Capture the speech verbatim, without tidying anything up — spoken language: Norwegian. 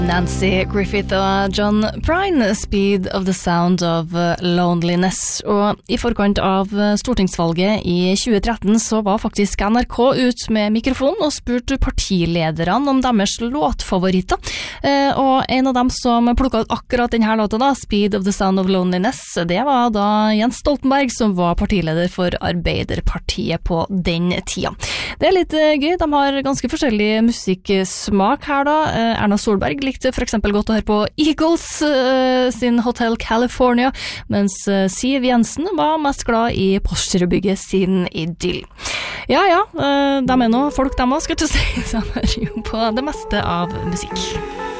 Nancy Griffith og John Prine, Speed of the Sound of Loneliness. Og i forkant av stortingsvalget i tjue tretten så var faktisk N R K ut med mikrofon og spurte partilederne om deres låtfavoritter. Eh, og en av dem som plukket ut akkurat denne låta da, Speed of the Sound of Loneliness, det var da Jens Stoltenberg, som var partileder for Arbeiderpartiet på den tida. Det er litt eh, gøy, de har ganske forskjellig musikksmak her da. Eh, Erna Solberg likte for eksempel godt å høre på Eagles uh, sin Hotel California, mens uh, Siv Jensen var mest glad i Porsche-bygget sin Idyll. Ja, ja, uh, de er nå folk de også, skal du si, som hører jo på det meste av musikk.